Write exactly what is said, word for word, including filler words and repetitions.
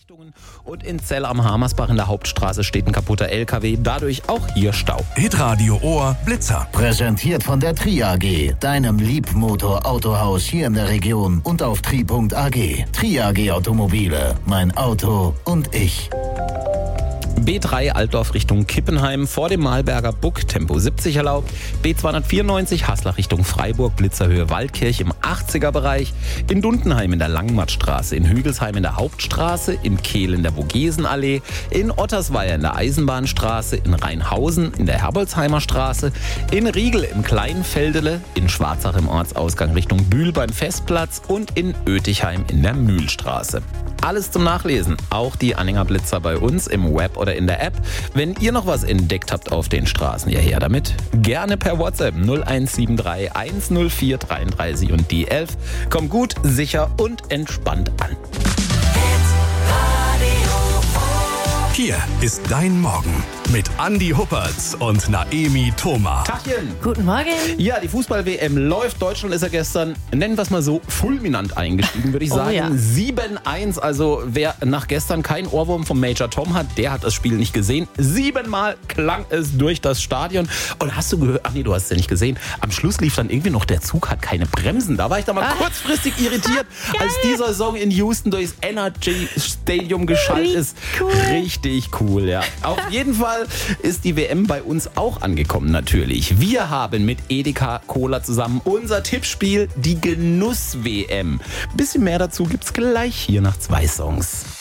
Richtungen und in Zell am Hamersbach in der Hauptstraße steht ein kaputter L K W, dadurch auch hier Stau. Hitradio Ohr Blitzer. Präsentiert von der Tri A G, deinem Liebmotor-Autohaus hier in der Region und auf tri punkt a g. Tri A G Automobile, mein Auto und ich. B drei Altdorf Richtung Kippenheim, vor dem Malberger Buck, Tempo siebzig erlaubt. B zweihundertvierundneunzig Haßlach Richtung Freiburg, Blitzerhöhe Waldkirch im achtziger Bereich. In Dundenheim in der Langmattstraße, in Hügelsheim in der Hauptstraße, in Kehl in der Vogesenallee, in Ottersweier in der Eisenbahnstraße, in Rheinhausen in der Herbolzheimer Straße, in Riegel im Kleinfeldele, in Schwarzach im Ortsausgang Richtung Bühl beim Festplatz und in Oetichheim in der Mühlstraße. Alles zum Nachlesen, auch die Anhängerblitzer bei uns im Web oder in der App. Wenn ihr noch was entdeckt habt auf den Straßen, ja her damit. Gerne per WhatsApp null eins sieben drei eins null vier dreiunddreißig und die elf. Kommt gut, sicher und entspannt an. Hier ist dein Morgen mit Andi Huppertz und Naemi Thoma. Tachchen! Guten Morgen. Ja, die Fußball-W M läuft. Deutschland ist ja gestern, nennen wir es mal so, fulminant eingestiegen, würde ich Oh sagen. ja. sieben eins, also wer nach gestern keinen Ohrwurm vom Major Tom hat, der hat das Spiel nicht gesehen. Siebenmal klang es durch das Stadion. Und hast du gehört, ach nee, du hast es ja nicht gesehen, am Schluss lief dann irgendwie noch, der Zug hat keine Bremsen. Da war ich dann mal Ah. kurzfristig irritiert, als dieser Song in Houston durchs Energy Stadium geschaltet ist. Cool. Richtig cool, ja. Auf jeden Fall ist die W M bei uns auch angekommen, natürlich. Wir haben mit Edeka Cola zusammen unser Tippspiel, die Genuss-W M. Bisschen mehr dazu gibt's gleich hier nach zwei Songs.